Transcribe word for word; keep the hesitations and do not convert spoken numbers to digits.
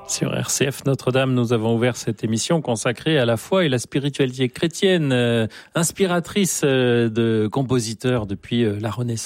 Sur R C F Notre-Dame, nous avons ouvert cette émission consacrée à la foi et la spiritualité chrétienne, euh, inspiratrice euh, de compositeurs depuis euh, la Renaissance.